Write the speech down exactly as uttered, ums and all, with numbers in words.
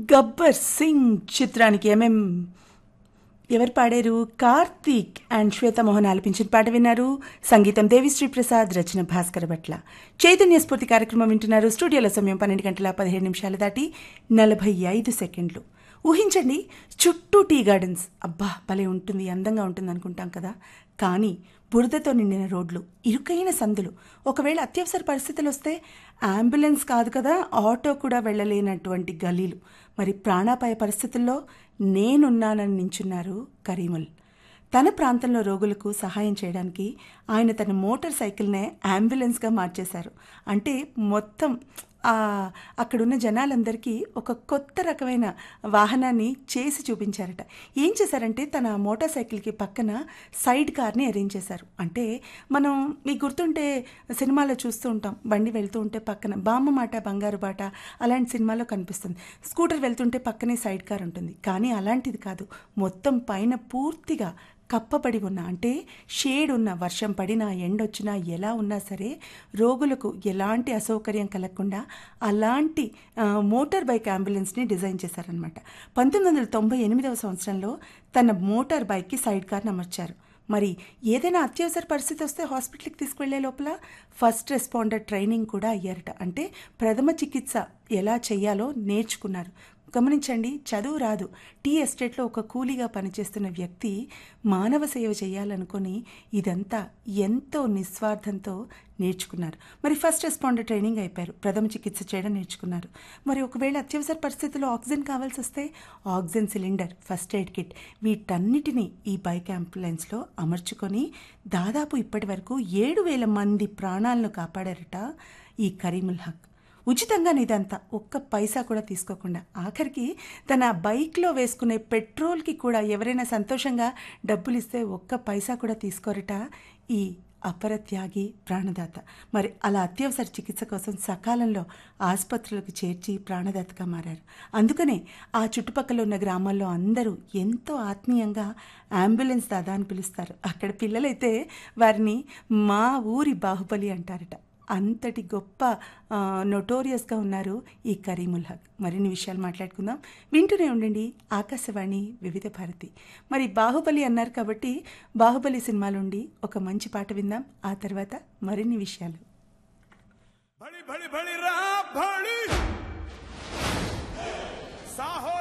గబ్బర్ సింగ్ చిత్రానికి ఎంఎం ఎవరు పాడారు? కార్తీక్ అండ్ శ్వేతమోహన్ ఆలపించిన పాట విన్నారు. సంగీతం దేవిశ్రీ ప్రసాద్, రచన భాస్కర భట్ల. చైతన్య స్ఫూర్తి కార్యక్రమం వింటున్నారు. స్టూడియోలో సమయం పన్నెండు గంటల పదిహేడు నిమిషాలు దాటి నలభై ఐదు సెకండ్లు. ఊహించండి, చుట్టూ టీ గార్డెన్స్. అబ్బా భలే ఉంటుంది, అందంగా ఉంటుంది అనుకుంటాం కదా. కానీ బురదతో నిండిన రోడ్లు, ఇరుకైన సందులు, ఒకవేళ అత్యవసర పరిస్థితులు వస్తే అంబులెన్స్ కాదు కదా, ఆటో కూడా వెళ్ళలేనటువంటి గలీలు. మరి ప్రాణాపాయ పరిస్థితుల్లో నేనున్నానని నించున్నారు కరీముల్. తన ప్రాంతంలో రోగులకు సహాయం చేయడానికి ఆయన తన మోటార్ సైకిల్నే అంబులెన్స్గా మార్చేశారు. అంటే మొత్తం అక్కడున్న జనాలందరికీ ఒక కొత్త రకమైన వాహనాన్ని చేసి చూపించారట. ఏం చేశారంటే తన మోటార్ సైకిల్కి పక్కన సైడ్ కార్ని అరేంజ్ చేశారు. అంటే మనం మీకు గుర్తుంటే సినిమాలో చూస్తూ ఉంటాం, బండి వెళ్తూ ఉంటే పక్కన బామ్మ మాట బంగారు బాట అలాంటి సినిమాలో కనిపిస్తుంది. స్కూటర్ వెళ్తుంటే పక్కనే సైడ్ కార్ ఉంటుంది. కానీ అలాంటిది కాదు, మొత్తం పైన పూర్తిగా కప్పబడి ఉన్న, అంటే షేడ్ ఉన్న, వర్షం పడినా ఎండొచ్చినా ఎలా ఉన్నా సరే రోగులకు ఎలాంటి అసౌకర్యం కలగకుండా అలాంటి మోటార్ బైక్ అంబులెన్స్ని డిజైన్ చేశారనమాట. పంతొమ్మిది వందల తొంభై ఎనిమిదవ సంవత్సరంలో తన మోటార్ బైక్కి సైడ్ కార్ని అమర్చారు. మరి ఏదైనా అత్యవసర పరిస్థితి వస్తే హాస్పిటల్కి తీసుకువెళ్లే లోపల ఫస్ట్ రెస్పాండర్ ట్రైనింగ్ కూడా అయ్యారట. అంటే ప్రథమ చికిత్స ఎలా చేయాలో నేర్చుకున్నారు. గమనించండి, చదువు రాదు. టీ ఎస్టేట్లో ఒక కూలీగా పనిచేస్తున్న వ్యక్తి మానవ సేవ చేయాలనుకొని ఇదంతా ఎంతో నిస్వార్థంతో నేర్చుకున్నారు. మరి ఫస్ట్ రెస్పాండర్ ట్రైనింగ్ అయిపోయారు, ప్రథమ చికిత్స చేయడం నేర్చుకున్నారు. మరి ఒకవేళ అత్యవసర పరిస్థితుల్లో ఆక్సిజన్ కావాల్సి వస్తే oxygen cylinder, first aid kit, వీటన్నిటినీ ఈ బైక్ అంబులెన్స్లో అమర్చుకొని దాదాపు ఇప్పటి వరకు ఏడు వేల మంది ప్రాణాలను కాపాడారట ఈ కరీముల్ హక్. ఉచితంగా ఇదంతా, ఒక్క పైసా కూడా తీసుకోకుండా. ఆఖరికి తన బైక్లో వేసుకునే పెట్రోల్కి కూడా ఎవరైనా సంతోషంగా డబ్బులు ఇస్తే ఒక్క పైసా కూడా తీసుకోరట ఈ అపరత్యాగి ప్రాణదాత. మరి అలా అత్యవసర చికిత్స కోసం సకాలంలో ఆసుపత్రులకు చేర్చి ప్రాణదాతగా మారారు. అందుకనే ఆ చుట్టుపక్కల ఉన్న గ్రామాల్లో అందరూ ఎంతో ఆత్మీయంగా అంబులెన్స్ దాదా అని పిలుస్తారు. అక్కడ పిల్లలైతే వారిని మా ఊరి బాహుబలి అంటారట. అంతటి గొప్ప నోటోరియస్గా ఉన్నారు ఈ కరీముల్ హక్. మరిన్ని విషయాలు మాట్లాడుకుందాం, వింటూనే ఉండండి ఆకాశవాణి వివిధ భారతి. మరి బాహుబలి అన్నారు కాబట్టి బాహుబలి సినిమాలో ఉండి ఒక మంచి పాట విందాం, ఆ తర్వాత మరిన్ని విషయాలు. భళి భళి భళి రా భళి సాహో